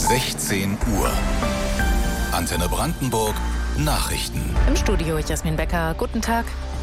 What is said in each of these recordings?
16 Uhr. Antenne Brandenburg Nachrichten. Im Studio Jasmin Becker. Guten Tag.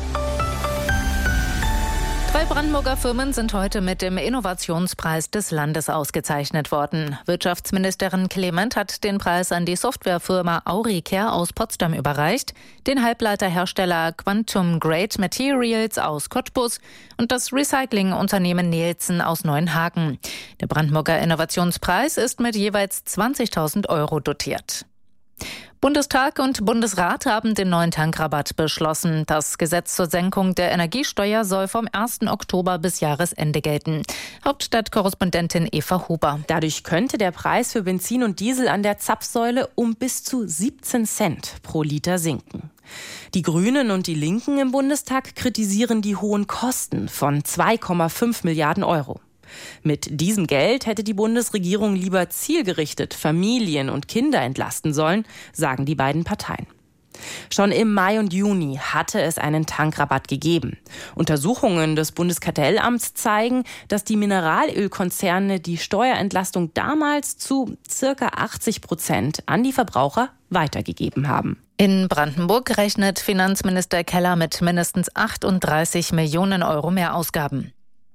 3 Brandenburger Firmen sind heute mit dem Innovationspreis des Landes ausgezeichnet worden. Wirtschaftsministerin Clement hat den Preis an die Softwarefirma Auricare aus Potsdam überreicht, den Halbleiterhersteller Quantum Grade Materials aus Cottbus und das Recyclingunternehmen Nielsen aus Neuenhagen. Der Brandenburger Innovationspreis ist mit jeweils 20.000 € dotiert. Bundestag und Bundesrat haben den neuen Tankrabatt beschlossen. Das Gesetz zur Senkung der Energiesteuer soll vom 1. Oktober bis Jahresende gelten. Hauptstadtkorrespondentin Eva Huber. Dadurch könnte der Preis für Benzin und Diesel an der Zapfsäule um bis zu 17 Cent pro Liter sinken. Die Grünen und die Linken im Bundestag kritisieren die hohen Kosten von 2,5 Milliarden €. Mit diesem Geld hätte die Bundesregierung lieber zielgerichtet Familien und Kinder entlasten sollen, sagen die beiden Parteien. Schon im Mai und Juni hatte es einen Tankrabatt gegeben. Untersuchungen des Bundeskartellamts zeigen, dass die Mineralölkonzerne die Steuerentlastung damals zu ca. 80% an die Verbraucher weitergegeben haben. In Brandenburg rechnet Finanzminister Keller mit mindestens 38 Millionen € mehr Ausgaben.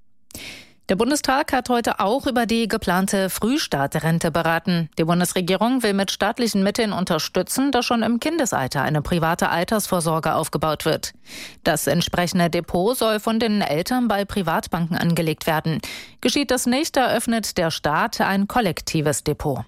Der Bundestag hat heute auch über die geplante Frühstartrente beraten. Die Bundesregierung will mit staatlichen Mitteln unterstützen, dass schon im Kindesalter eine private Altersvorsorge aufgebaut wird. Das entsprechende Depot soll von den Eltern bei Privatbanken angelegt werden. Geschieht das nicht, eröffnet der Staat ein kollektives Depot.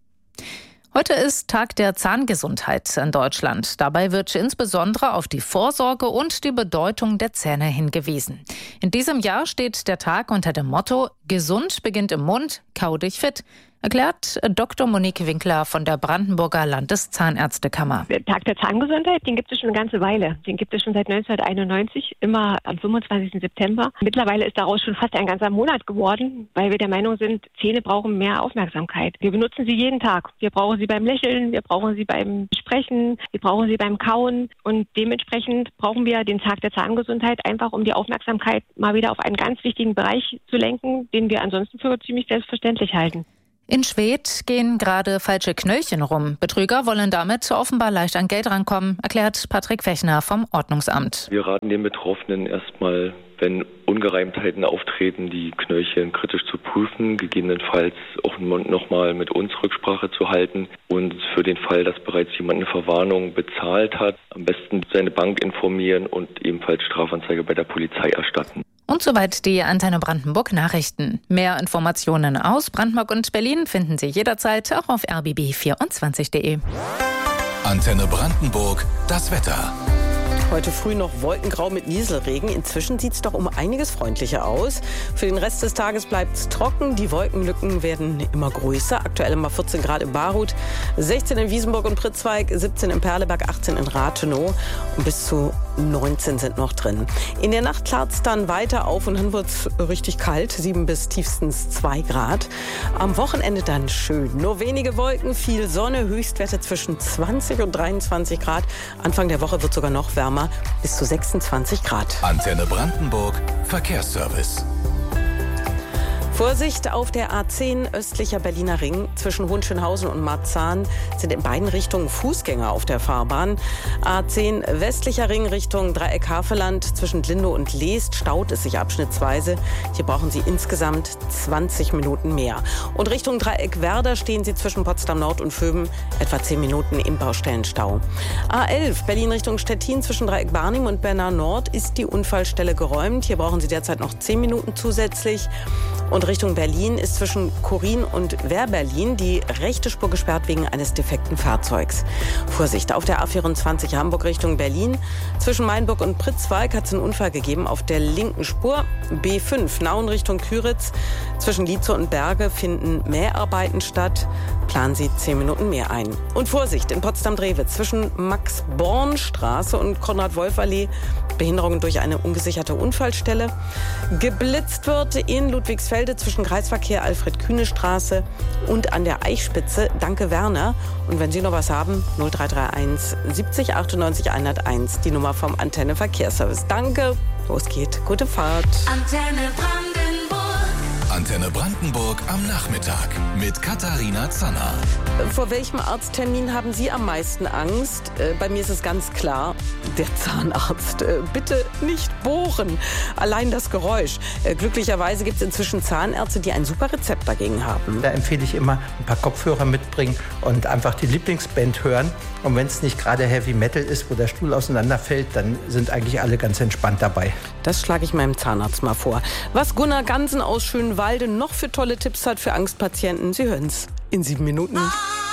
Heute ist Tag der Zahngesundheit in Deutschland. Dabei wird insbesondere auf die Vorsorge und die Bedeutung der Zähne hingewiesen. In diesem Jahr steht der Tag unter dem Motto „Gesund beginnt im Mund, kau dich fit", erklärt Dr. Monique Winkler von der Brandenburger Landeszahnärztekammer. Der Tag der Zahngesundheit, den gibt es schon eine ganze Weile. Den gibt es schon seit 1991, immer am 25. September. Mittlerweile ist daraus schon fast ein ganzer Monat geworden, weil wir der Meinung sind, Zähne brauchen mehr Aufmerksamkeit. Wir benutzen sie jeden Tag. Wir brauchen sie beim Lächeln, wir brauchen sie beim Sprechen, wir brauchen sie beim Kauen. Und dementsprechend brauchen wir den Tag der Zahngesundheit einfach, um die Aufmerksamkeit mal wieder auf einen ganz wichtigen Bereich zu lenken, den wir ansonsten für ziemlich selbstverständlich halten. In Schwedt gehen gerade falsche Knöllchen rum. Betrüger wollen damit offenbar leicht an Geld rankommen, erklärt Patrick Fechner vom Ordnungsamt. Wir raten den Betroffenen erstmal, wenn Ungereimtheiten auftreten, die Knöllchen kritisch zu prüfen, gegebenenfalls auch nochmal mit uns Rücksprache zu halten und für den Fall, dass bereits jemand eine Verwarnung bezahlt hat, am besten seine Bank informieren und ebenfalls Strafanzeige bei der Polizei erstatten. Und soweit die Antenne Brandenburg Nachrichten. Mehr Informationen aus Brandenburg und Berlin finden Sie jederzeit auch auf rbb24.de. Antenne Brandenburg, das Wetter. Heute früh noch wolkengrau mit Nieselregen. Inzwischen sieht es doch um einiges freundlicher aus. Für den Rest des Tages bleibt es trocken. Die Wolkenlücken werden immer größer. Aktuell immer 14 Grad in Barut, 16 in Wiesenburg und Pritzweig, 17 in Perleberg, 18 in Rathenow und bis zu 19 sind noch drin. In der Nacht klart es dann weiter auf und dann wird es richtig kalt, 7 bis tiefstens 2 Grad. Am Wochenende dann schön. Nur wenige Wolken, viel Sonne, Höchstwerte zwischen 20 und 23 Grad. Anfang der Woche wird sogar noch wärmer, bis zu 26 Grad. Antenne Brandenburg, Verkehrsservice. Vorsicht auf der A10 östlicher Berliner Ring. Zwischen Hohenschönhausen und Marzahn sind in beiden Richtungen Fußgänger auf der Fahrbahn. A10 westlicher Ring Richtung Dreieck Havelland. Zwischen Lindow und Leest staut es sich abschnittsweise. Hier brauchen Sie insgesamt 20 Minuten mehr. Und Richtung Dreieck Werder stehen Sie zwischen Potsdam Nord und Vöben etwa 10 Minuten im Baustellenstau. A11 Berlin Richtung Stettin zwischen Dreieck Barnim und Bernau Nord ist die Unfallstelle geräumt. Hier brauchen Sie derzeit noch 10 Minuten zusätzlich. Und Richtung Berlin ist zwischen Chorin und Wehr-Berlin die rechte Spur gesperrt wegen eines defekten Fahrzeugs. Vorsicht auf der A24 Hamburg Richtung Berlin. Zwischen Mainburg und Pritzweig hat es einen Unfall gegeben auf der linken Spur. B5 Nauen Richtung Küritz. Zwischen Lietzow und Berge finden Mäharbeiten statt. Planen Sie 10 Minuten mehr ein. Und Vorsicht in Potsdam-Drewe zwischen Max-Born-Straße und Konrad-Wolf-Allee. Behinderungen durch eine ungesicherte Unfallstelle. Geblitzt wird in Ludwigsfelde zwischen Kreisverkehr Alfred-Kühne-Straße und an der Eichspitze. Danke, Werner. Und wenn Sie noch was haben, 0331 70 98 101, die Nummer vom Antenne Verkehrsservice. Danke. Los geht. Gute Fahrt. Antenne Brandenburg. Antenne Brandenburg am Nachmittag mit Katharina Zanner. Vor welchem Arzttermin haben Sie am meisten Angst? Bei mir ist es ganz klar, der Zahnarzt. Bitte nicht bohren. Allein das Geräusch. Glücklicherweise gibt es inzwischen Zahnärzte, die ein super Rezept dagegen haben. Da empfehle ich immer, ein paar Kopfhörer mitbringen und einfach die Lieblingsband hören. Und wenn es nicht gerade Heavy Metal ist, wo der Stuhl auseinanderfällt, dann sind eigentlich alle ganz entspannt dabei. Das schlage ich meinem Zahnarzt mal vor. Was Gunnar Gansen aus Schönwalde noch für tolle Tipps hat für Angstpatienten, Sie hören es in 7 Minuten.